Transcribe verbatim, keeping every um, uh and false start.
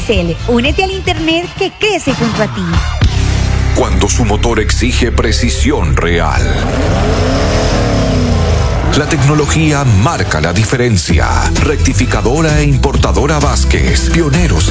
Telcel, únete al internet que crece junto a ti. Cuando su motor exige precisión real, la tecnología marca la diferencia. Rectificadora e importadora Vázquez, pioneros